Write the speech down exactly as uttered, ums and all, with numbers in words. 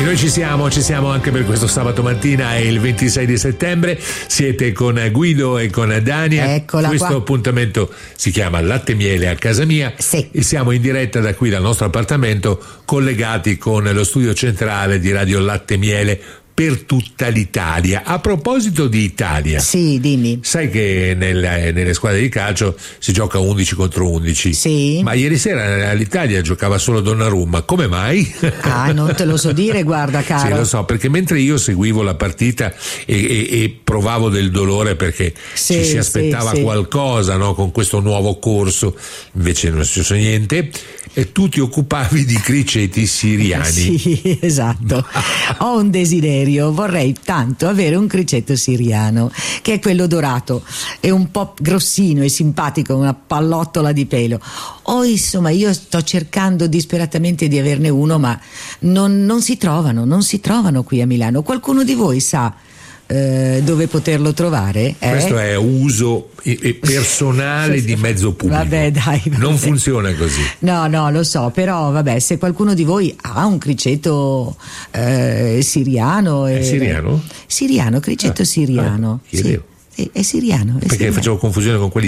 noi ci siamo, ci siamo anche per questo sabato mattina, è il ventisei di settembre, siete con Guido e con Dania. Eccola questo qua. appuntamento si chiama Latte Miele a casa mia, sì. E siamo in diretta da qui dal nostro appartamento, collegati con lo studio centrale di Radio Latte Miele per tutta l'Italia. A proposito di Italia, sì, dimmi. Sai che nelle, nelle squadre di calcio si gioca undici contro undici? Sì. Ma ieri sera l'Italia giocava solo Donnarumma, come mai? Ah, non te lo so dire, guarda caro. Sì, lo so, perché mentre io seguivo la partita e, e, e provavo del dolore perché sì, ci si aspettava sì, sì. qualcosa, no, con questo nuovo corso, invece non è successo niente, e tu ti occupavi di criceti siriani. Sì, esatto. Ho un desiderio, vorrei tanto avere un criceto siriano, che è quello dorato, è un po' grossino e simpatico, una pallottola di pelo. O insomma, io sto cercando disperatamente di averne uno, ma non, non si trovano, non si trovano qui a Milano. Qualcuno di voi sa eh, dove poterlo trovare? Eh? Questo è uso personale di mezzo pubblico. Vabbè, dai, vabbè. Non funziona così. No, no, lo so, però vabbè, se qualcuno di voi ha un criceto eh, siriano. È eh, siriano? Siriano, criceto ah, siriano. Ah, sì, è, è siriano. È perché siriano. facevo confusione con quelli